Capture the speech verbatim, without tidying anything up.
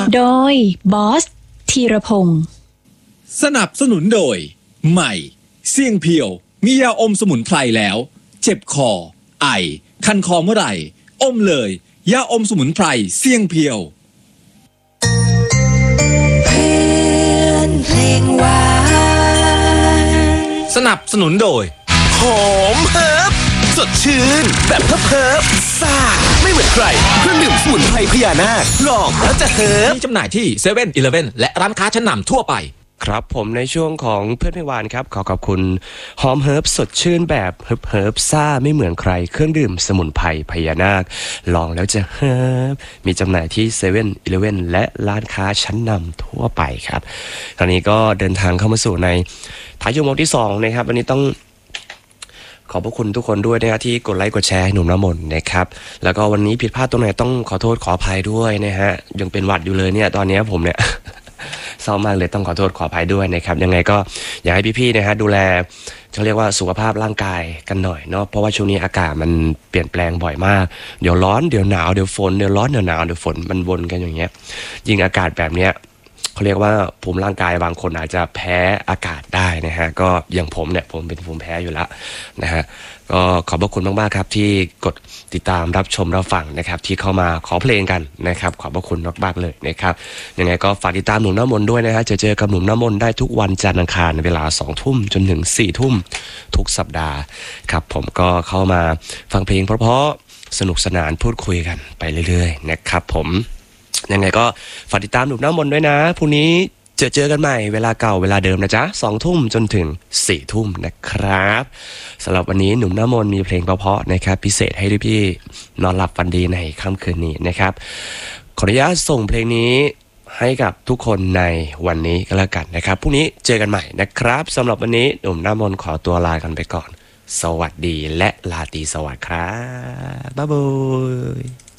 โดยบอสธีรพงศ์สนับสนุนโดยใหม่เสี่ยงเพียวมียาอมสมุนไพรแล้วเจ็บคอไอคันคอเมื่อไหร่อมเลยยาอมสมุนไพรเสี่ยงเพียวเพลงหวานสนับสนุนโดยหอมเฮิร์บสดชื่นแบบเฮิร์บเฮิร์บซ่าไม่เหมือนใครเครื่องดื่มสมุนไพรพญานาคลองแล้วจะเฮิร์บมีจำหน่ายที่เซเว่นอีเลฟเว่นและร้านค้าชั้นนำทั่วไปครับผมในช่วงของเพื่อนเพลงหวานครับขอขอบคุณหอมเฮิร์บสดชื่นแบบเฮิร์บเฮิร์บซ่าไม่เหมือนใครเครื่องดื่มสมุนไพรพญานาคลองแล้วจะเฮิร์บมีจำหน่ายที่เซเว่นอีเลฟเว่นและร้านค้าชั้นนำทั่วไปครับตอนนี้ก็เดินทางเข้ามาสู่ในท้ายชั่วโมงที่สองนะครับวันนี้ต้องขอบพระคุณทุกคนด้วยนะครับที่กดไลค์กดแชร์ให้หนุ่มน้ำมนต์นะครับแล้วก็วันนี้ผิดพลาดตรงไหนต้องขอโทษขออภัยด้วยนะฮะยังเป็นหวัดอยู่เลยเนี่ยตอนนี้ผมเนี่ยเศร้ามากเลยต้องขอโทษขออภัยด้วยนะครับยังไงก็อยากให้พี่ๆนะฮะดูแลเขาเรียกว่าสุขภาพร่างกายกันหน่อยเนาะเพราะว่าช่วงนี้อากาศมันเปลี่ยนแปลงบ่อยมากเดี๋ยวร้อนเดี๋ยวหนาวเดี๋ยวฝนเดี๋ยวร้อนเดี๋ยวหนาวเดี๋ยวฝนมันวนกันอย่างเงี้ยยิ่งอากาศแบบเนี้ยเขาเรียกว่าภูมิร่างกายบางคนอาจจะแพ้อากาศได้นะฮะก็อย่างผมเนี่ยผมเป็นภูมิแพ้อยู่แล้วนะฮะก็ขอบพระคุณมากๆครับที่กดติดตามรับชมรับฟังนะครับที่เข้ามาขอเพลงกันนะครับขอบพระคุณมากๆเลยนะครับยังไงก็ฝากติดตามหนุ่มน้ำมนต์ด้วยนะฮะจะเจอกับหนุ่มน้ำมนต์ได้ทุกวันจันทร์อังคารเวลาสองทุ่มจนถึงสี่ทุ่มทุกสัปดาห์ครับผมก็เข้ามาฟังเพลงเพราะๆสนุกสนานพูดคุยกันไปเรื่อยๆนะครับผมยังไงก็ฝากติดตามหนุ่มน้ำมนต์ด้วยนะพรุ่งนี้เจอเจอกันใหม่เวลาเก่าเวลาเดิมนะจ๊ะสองทุ่มจนถึงสี่ทุ่มนะครับสำหรับวันนี้หนุ่มน้ำมนต์มีเพลงเพราะๆนะครับพิเศษให้ด้วยพี่นอนหลับฝันดีในค่ำคืนนี้นะครับขออนุญาตส่งเพลงนี้ให้กับทุกคนในวันนี้ก็แล้วกันนะครับพรุ่งนี้เจอกันใหม่นะครับสำหรับวันนี้หนุ่มน้ำมนต์ขอตัวลากันไปก่อนสวัสดีและลาตรีสวัสดิ์ครับบ๊ายบาย